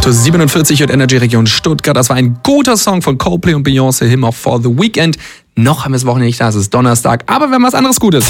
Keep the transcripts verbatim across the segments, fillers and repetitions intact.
acht Uhr siebenundvierzig und Energy Region Stuttgart. Das war ein guter Song von Coldplay und Beyoncé, Him Off for the Weekend. Noch haben wir das Wochenende nicht da, es ist Donnerstag, aber wir haben was anderes Gutes.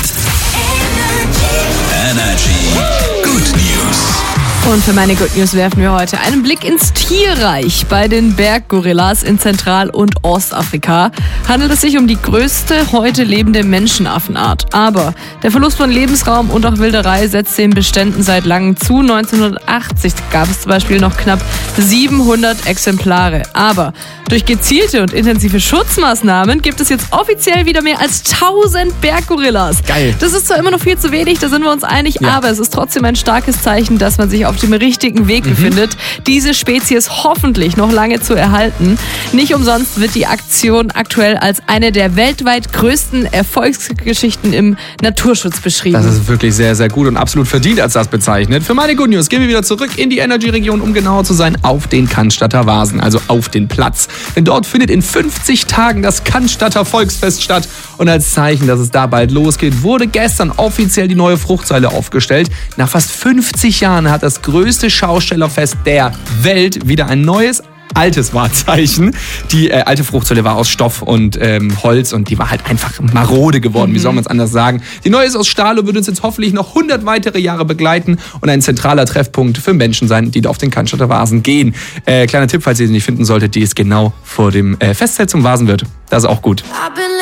Energy Good News. Und für meine Good News werfen wir heute einen Blick ins Tierreich. Bei den Berggorillas in Zentral- und Ostafrika handelt es sich um die größte heute lebende Menschenaffenart. Aber der Verlust von Lebensraum und auch Wilderei setzt den Beständen seit langem zu. neunzehnhundertachtzig gab es zum Beispiel noch knapp siebenhundert Exemplare. Aber durch gezielte und intensive Schutzmaßnahmen gibt es jetzt offiziell wieder mehr als tausend Berggorillas. Geil. Das ist zwar immer noch viel zu wenig, da sind wir uns einig, Ja. aber es ist trotzdem ein starkes Zeichen, dass man sich auf dem richtigen Weg befindet, diese Spezies hoffentlich noch lange zu erhalten. Nicht umsonst wird die Aktion aktuell als eine der weltweit größten Erfolgsgeschichten im Naturschutz beschrieben. Das ist wirklich sehr, sehr gut und absolut verdient als das bezeichnet. Für meine Good News gehen wir wieder zurück in die Energy-Region, um genauer zu sein, auf den Cannstatter Vasen, also auf den Platz. Denn dort findet in fünfzig Tagen das Cannstatter Volksfest statt. Und als Zeichen, dass es da bald losgeht, wurde gestern offiziell die neue Fruchtsäule aufgestellt. Nach fast fünfzig Jahren hat das größte Schaustellerfest der Welt wieder ein neues, altes Wahrzeichen. Die äh, alte Fruchtsäule war aus Stoff und ähm, Holz und die war halt einfach marode geworden. Mhm. Wie soll man es anders sagen? Die neue ist aus Stahl und wird uns jetzt hoffentlich noch hundert weitere Jahre begleiten und ein zentraler Treffpunkt für Menschen sein, die da auf den Cannstatter Vasen gehen. Äh, kleiner Tipp, falls ihr sie nicht finden solltet, die ist genau vor dem äh, Festzelt zum Vasenwirt. Das ist auch gut.